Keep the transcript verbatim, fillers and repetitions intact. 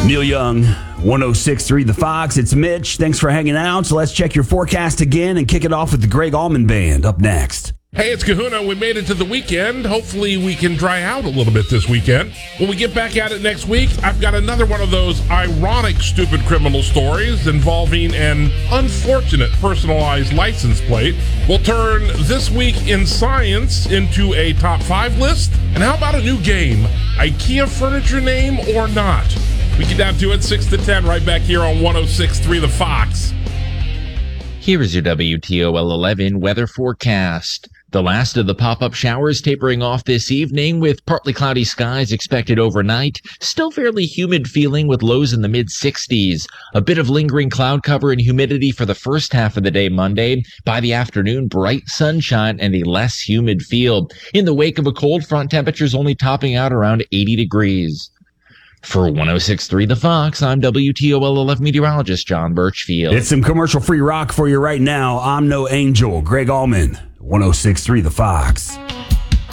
Neil Young, one oh six point three The Fox. It's Mitch. Thanks for hanging out. So let's check your forecast again and kick it off with the Greg Allman Band up next. Hey, it's Kahuna. We made it to the weekend. Hopefully we can dry out a little bit this weekend. When we get back at it next week, I've got another one of those ironic stupid criminal stories involving an unfortunate personalized license plate. We'll turn This Week in Science into a top five list. And how about a new game, IKEA furniture name or not? We get down to it, six to ten, right back here on one oh six point three The Fox. Here is your W T O L eleven weather forecast. The last of the pop-up showers tapering off this evening with partly cloudy skies expected overnight. Still fairly humid feeling with lows in the mid sixties. A bit of lingering cloud cover and humidity for the first half of the day Monday. By the afternoon, bright sunshine and a less humid feel. In the wake of a cold front, temperatures only topping out around eighty degrees. For one oh six point three The Fox, I'm W T O L eleven meteorologist John Birchfield. It's some commercial-free rock for you right now. I'm no angel. Greg Allman, one oh six point three The Fox.